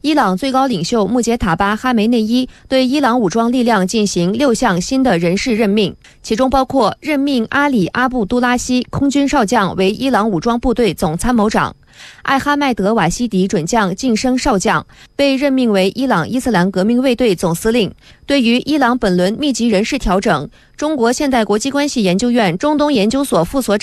伊朗最高领袖穆杰塔巴·哈梅内伊对伊朗武装力量进行6项新的人事任命，其中包括任命阿里·阿布都拉希空军少将为伊朗武装部队总参谋长，艾哈迈德·瓦西迪准将晋升少将，被任命为伊朗伊斯兰革命卫队总司令。对于伊朗本轮密集人事调整，中国现代国际关系研究院中东研究所副所长